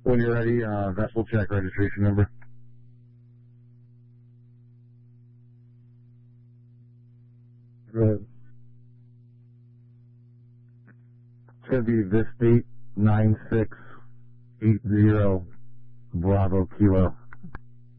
When you're ready, vessel check registration number. Good. It's going to be this date, 9680 Bravo Kilo.